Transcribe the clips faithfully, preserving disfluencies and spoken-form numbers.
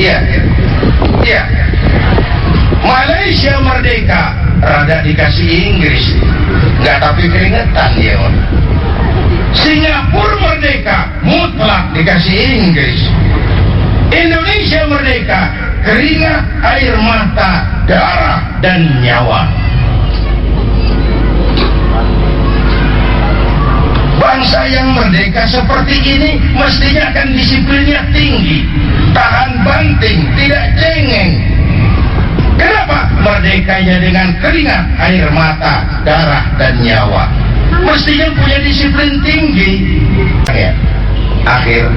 Iya, iya. Malaysia merdeka, rada dikasih Inggris, nggak tapi keringetan dia. Singapura merdeka, mutlak dikasih Inggris. Indonesia merdeka, keringat, air mata, darah, dan nyawa. Bangsa yang merdeka seperti ini mestinya akan disiplinnya tinggi, tahan banting, tidak cengeng. Kenapa? Merdekanya dengan keringat, air mata, darah, dan nyawa. Mestinya punya disiplin tinggi. Akhir,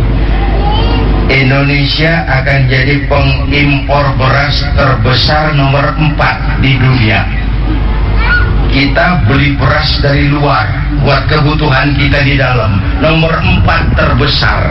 Indonesia akan jadi pengimpor beras terbesar nomor empat di dunia. Kita beli beras dari luar buat kebutuhan kita di dalam, nomor empat terbesar.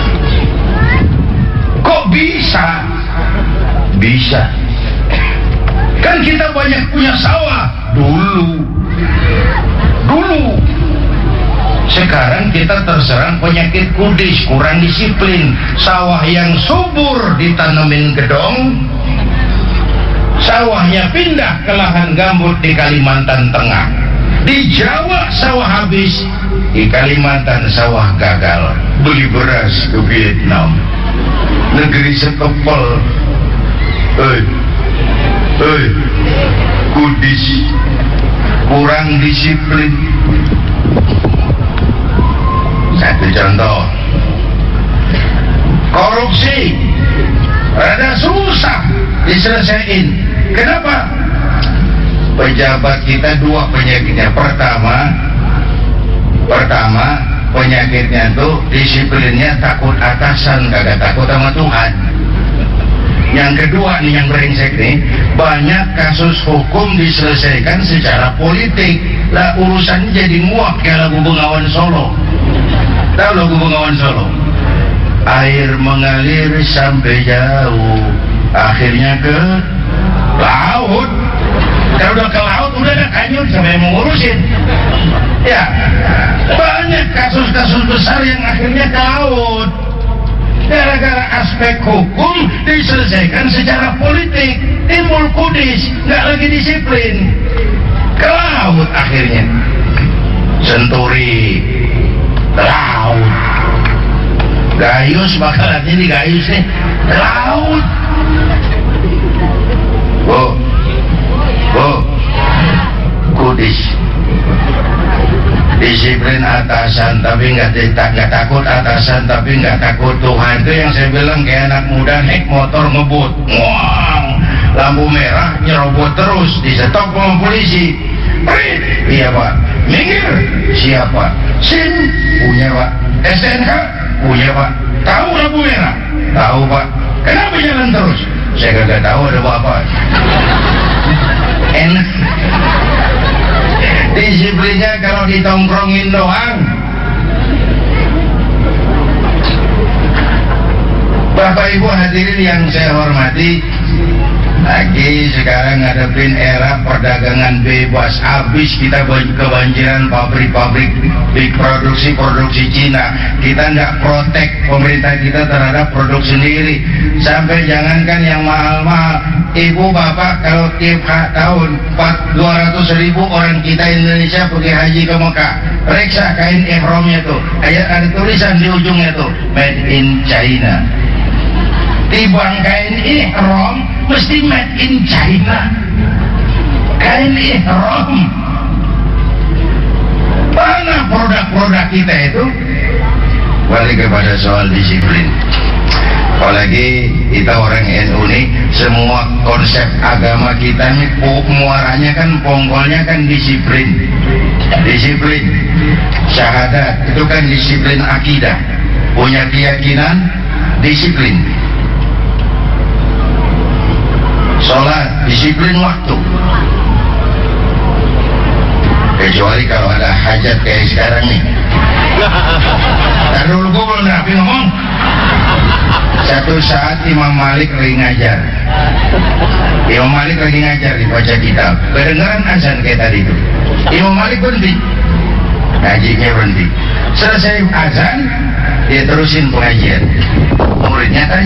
Kok bisa? Bisa. Kan kita banyak punya sawah dulu. Dulu. Sekarang kita terserang penyakit kudis, kurang disiplin. Sawah yang subur ditanemin gedong, sawahnya pindah ke lahan gambut di Kalimantan Tengah. Di Jawa sawah habis, di Kalimantan sawah gagal. Beli beras ke Vietnam, negeri sekepel. Eh, eh, kudis, kurang disiplin. Satu contoh, korupsi rada susah diselesaikan. Kenapa? Pejabat kita dua penyakitnya. Pertama, pertama penyakitnya tuh disiplinnya takut atasan, kagak takut sama Tuhan. Yang kedua nih yang brengsek nih, banyak kasus hukum diselesaikan secara politik. Lah urusannya jadi muak kayak lagu Bengawan Solo. Tahu lagu Bengawan Solo? Air mengalir sampai jauh, akhirnya ke laut. Kalau udah ke laut udah ada kanyut, siapa yang mengurusin? Ya, banyak kasus-kasus besar yang akhirnya ke laut gara-gara aspek hukum diselesaikan secara politik. Timbul kudis, nggak lagi disiplin, ke laut akhirnya. Senturi ke laut, Gayus bakalan ini Gayus nih ke laut. Oh, oh, kudis, disiplin atasan tapi nggak nggak takut atasan tapi nggak takut Tuhan. Itu yang saya bilang kayak anak muda naik motor ngebut, wow, lampu merah nyerobot terus, disetop sama polisi. Prit, iya pak. Minggir, siapa? SIM punya pak. S T N K punya pak. Tahu lampu merah? Tahu pak. Kenapa jalan terus? Saya kagak tahu, ada bapak. Enak. Disiplinnya kalau ditongkrongin doang. Bapak Ibu hadirin yang saya hormati, lagi sekarang ngadepin era perdagangan bebas. Habis kita kebanjiran pabrik-pabrik big produksi-produksi Cina. Kita nggak protek pemerintah kita terhadap produk sendiri. Sampai jangankan yang mahal-mahal, ibu bapak kalau tiap tahun dua ratus ribu orang kita Indonesia pergi haji ke Mekah, periksa kain ihramnya tuh, ada tulisan di ujungnya tuh made in China. Tibang kain ihram mesti made in China. Kain ihram. Mana produk-produk kita itu? Balik kepada soal disiplin. Apalagi kita orang N U nih, semua konsep agama kita nih muaranya kan, pongkolnya kan disiplin. Disiplin. Syahadat itu kan disiplin akidah. Punya keyakinan, disiplin. Sholat, disiplin waktu. Kecuali kalau ada hajat kayak sekarang nih. Ntar dulu gue belum rapi ngomong. Satu saat Imam Malik lagi ngajar. Imam Malik lagi ngajar di baca kitab. Kedengaran azan kayak tadi itu. Imam Malik berhenti. Ngajinya berhenti. Selesai azan, dia terusin pengajian. Muridnya tanya,